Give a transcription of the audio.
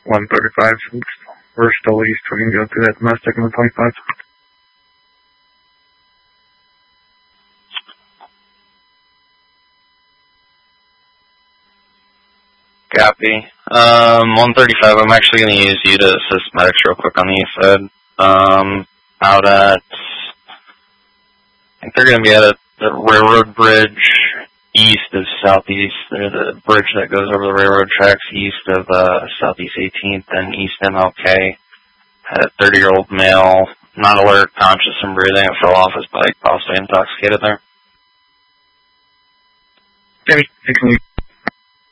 135. We're still east. We can go through that domestic on the 25. Copy. 135, I'm actually going to use you to assist medics real quick on the east side. Out at, I think they're going to be at the railroad bridge east of southeast. They're the bridge that goes over the railroad tracks east of southeast 18th and east MLK. Had a 30-year-old male, not alert, conscious and breathing, and fell off his bike, possibly intoxicated there. Okay,